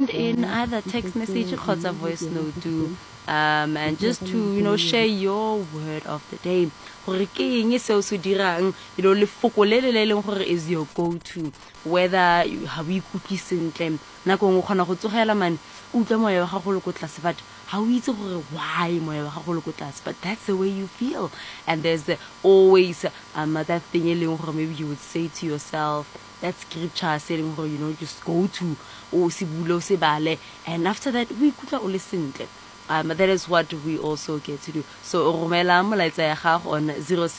send in either text message or a voice note to and just to share your word of the day. Gore ke eng se o se dirang lefoko le le leng gore is your go to, whether you have ikutlwe sentle nako ngwe khona go tsogela man utlwa moya wa gago le go tlase but how o itse gore why moya wa gago le go tlase, but that's the way you feel. And there's always that thing e leng gore maybe you would say to yourself, that scripture saying just go to o se bule o se bale, and after that we ikutlwa o le sentle. That is what we also get to do. So romela molaetsa ya gago on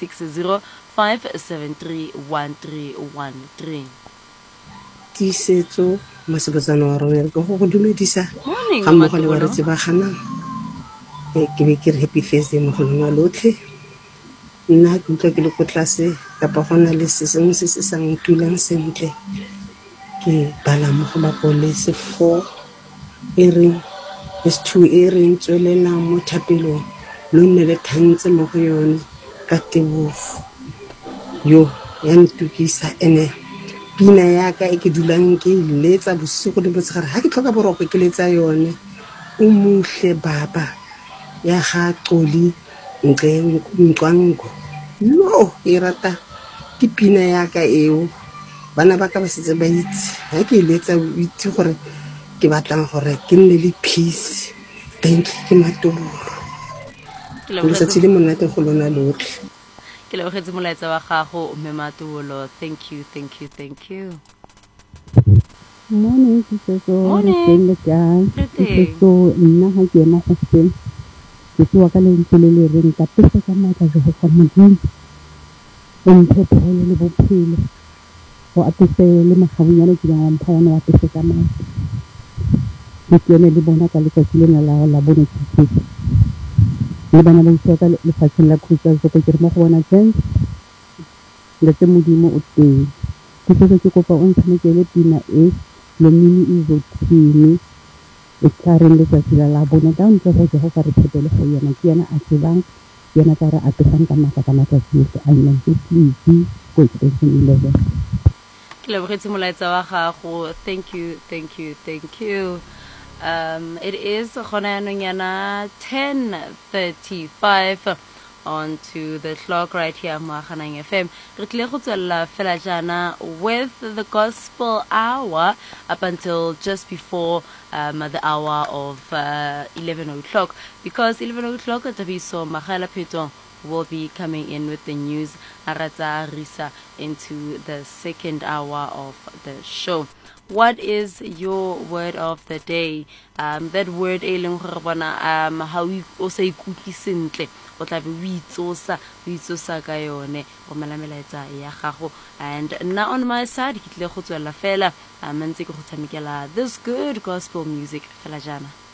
0605731313. Tisetso masepotsana wa rona re go go dumedisa ga mo go le wa re tseba gana ke be ke re happy Thursday mo go lona lotlhe. Nna ke utlwa ke le ko tlase kapa gona le se sengwe se se sang tulang sentle ke bala mo go ba polese 4 ering is 2 ering tswelela mo thapelong lo nne le thantse mo go yone ka tebogo yo ya ntukisa ene pina ya ka e ke dulang ke letsa bosigo le botsegare ha ke tlhoka boroko ke letsa yone o muhle baba ya ga Xoli Nqwanqwa yo e rata ke pina ya ka eo bana ba ka ba setse ba itse ha ke letsa o itse gore ke batlang gore ke nne le peace. Thank you ke matobolo ke sa tsile monate go lona lotlhe ke lebogetse molaetsa wa gago mme Matobolo. Thank you. Morning, morning. So nna ha ke ena go se ke tswa ka le ntse le reng ka pesa ka mata go go modimo o mphepele le bophelo o apese le magabunyana ke ya mphana wa pesa ka mata ke ene le bona ka le tsile la bona ke le bana ba itse ka le fatseng la khutsa go ke re mo go bona teng le tse modimo o teng ke se ke kopa o ntshemekele pina e le mini izotini e tsareng le tsatsi la bona ka ntse go go fa re phepele go yena ke yena a tsebang yena ka re a pesang ka mata tsotlhe a nna ke itse go extension 11. Ke lebogetse molaetsa wa gago. Thank you. It is gona yana 10:35 on to the clock right here Moaganang FM. Re tle go tswella fela jana with the gospel hour up until just before the hour of 11 o'clock, because 11 o'clock Tabiso Magala Peton will be coming in with the news. Arata Risa into the second hour of the show. What is your word of the day? That word e leng gore bona how o sa ikutlwe sentle o tla be o itsosa ka yone o melaetsa ya gago. And now on my side ke tle go tswela fela mentse ke go tshamekela this good gospel music fela jana.